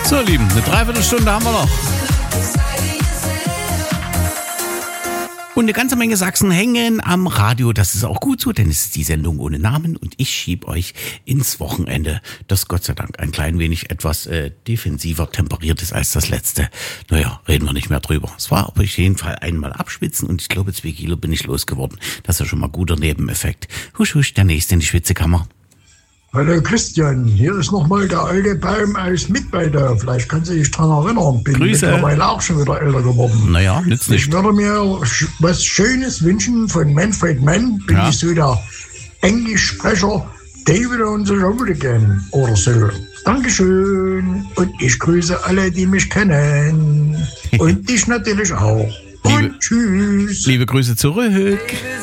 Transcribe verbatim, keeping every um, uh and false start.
So, Lieben, eine Dreiviertelstunde haben wir noch. Und eine ganze Menge Sachsen hängen am Radio. Das ist auch gut so, denn es ist die Sendung ohne Namen und ich schieb euch ins Wochenende, das Gott sei Dank ein klein wenig etwas äh, defensiver temperiert ist als das letzte. Naja, reden wir nicht mehr drüber. Es war auf jeden Fall einmal abschwitzen und ich glaube, zwei Kilo bin ich losgeworden. Das ist ja schon mal ein guter Nebeneffekt. Husch, husch, der nächste in die Schwitzekammer. Hallo Christian, hier ist nochmal der alte Baum aus Mittweida. Vielleicht kannst du dich daran erinnern. Bin Grüße. Mittlerweile auch schon wieder älter geworden. Naja, nützt nicht. Ich würde mir was Schönes wünschen von Manfred Mann. Bin Ja. ich so der Englischsprecher. David und the Road Again oder so. Dankeschön. Und ich grüße alle, die mich kennen. Und dich natürlich auch. Und Liebe- tschüss. Liebe Grüße zurück.